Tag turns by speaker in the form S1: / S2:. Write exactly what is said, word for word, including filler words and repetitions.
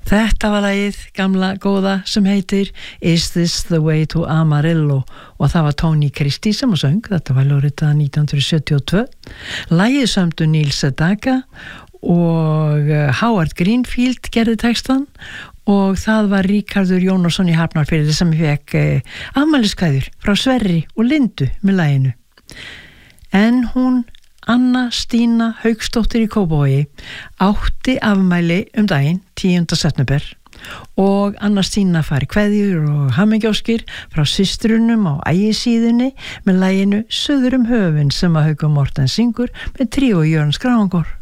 S1: Þetta var lagið gamla góða sem heitir Is This The Way to Amarillo og það var Tony Christie sem að söng, þetta var ljóritað nítján hundruð sjötíu og tvö. Lagið sömdu Neil Sedaka og Howard Greenfield gerði textan og það var Ríkharður Jónasson í Hafnarfirði sem fekk eh, afmæliskveðjur frá Sverri og Lindu með laginu. En hún Anna Stína Hauksdóttir í Kópavogi átti afmæli um daginn tíunda september og Anna Stína fari kveðjur og hamingjóskir frá systrunum á Ægisíðunni með laginu Suður um höfin sem að Haukur Morten syngur með tríó Jörns Grafangor.